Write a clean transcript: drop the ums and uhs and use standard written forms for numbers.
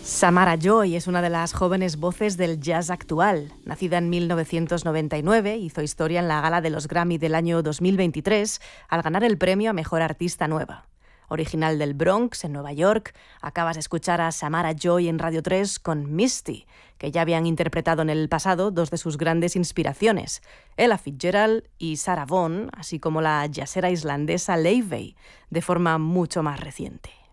Samara Joy es una de las jóvenes voces del jazz actual. Nacida en 1999, hizo historia en la gala de los Grammy del año 2023 al ganar el premio a Mejor Artista Nueva. Original del Bronx, en Nueva York, acabas de escuchar a Samara Joy en Radio 3 con Misty, que ya habían interpretado en el pasado dos de sus grandes inspiraciones, Ella Fitzgerald y Sarah Vaughan, así como la jazzera islandesa Laufey, de forma mucho más reciente.